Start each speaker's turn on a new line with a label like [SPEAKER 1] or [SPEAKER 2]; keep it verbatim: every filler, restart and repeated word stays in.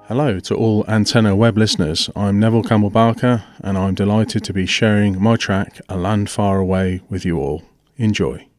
[SPEAKER 1] Hello to all Antenna Web listeners. I'm Neville Campbell Barker, and I'm delighted to be sharing my track A Land Far Away with you all. Enjoy.